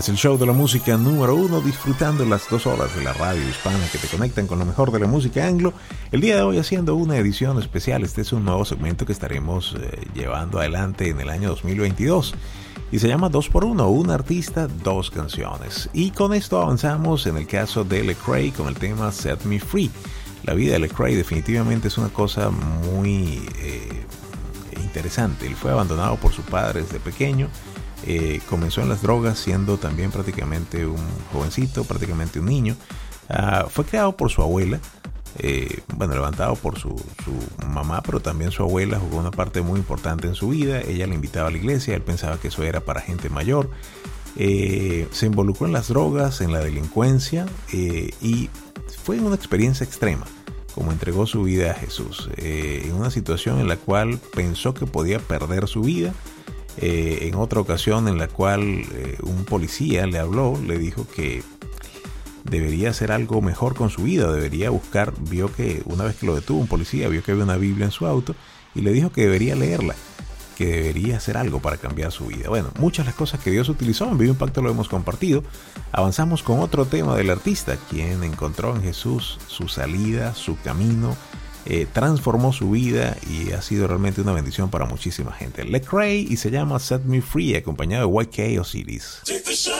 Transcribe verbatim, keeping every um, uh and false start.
Es el show de la música número uno, disfrutando las dos horas de la radio hispana que te conectan con lo mejor de la música anglo. El día de hoy haciendo una edición especial. Este es un nuevo segmento que estaremos eh, llevando adelante en el año dos mil veintidós. Y se llama dos por uno, un artista, dos canciones. Y con esto avanzamos en el caso de Lecrae con el tema Set Me Free. La vida de Lecrae definitivamente es una cosa muy eh, interesante. Él fue abandonado por su padre desde pequeño. Eh, comenzó en las drogas siendo también prácticamente un jovencito, prácticamente un niño. Uh, fue creado por su abuela. Eh, bueno, levantado por su, su mamá, pero también su abuela jugó una parte muy importante en su vida. Ella le invitaba a la iglesia, él pensaba que eso era para gente mayor. Eh, se involucró en las drogas, en la delincuencia eh, y fue una experiencia extrema como entregó su vida a Jesús, eh, en una situación en la cual pensó que podía perder su vida. Eh, en otra ocasión en la cual eh, un policía le habló, le dijo que debería hacer algo mejor con su vida, debería buscar, vio que una vez que lo detuvo un policía, vio que había una Biblia en su auto y le dijo que debería leerla, que debería hacer algo para cambiar su vida. Bueno, muchas de las cosas que Dios utilizó en Vivo Impacto lo hemos compartido. Avanzamos con otro tema del artista, quien encontró en Jesús su salida, su camino, eh, transformó su vida y ha sido realmente una bendición para muchísima gente. Lecrae y se llama Set Me Free, acompañado de Y K Osiris.